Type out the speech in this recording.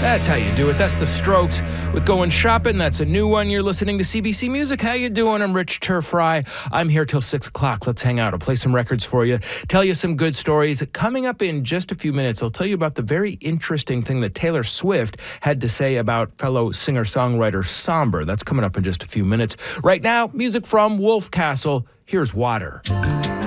That's how you do it. That's The Strokes with Going Shopping. That's a new one. You're listening to CBC Music. How you doing? I'm Rich Turfry. I'm here till 6 o'clock. Let's hang out. I'll play some records for you, tell you some good stories. Coming up in just a few minutes, I'll tell you about the very interesting thing that Taylor Swift had to say about fellow singer-songwriter Somber. That's coming up in just a few minutes. Right now, music from Wolf Castle. Here's Water.